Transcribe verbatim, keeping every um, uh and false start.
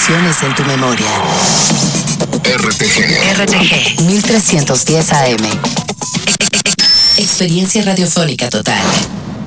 generaciones en tu memoria. R T G. R T G mil trescientos diez A M. Experiencia radiofónica total.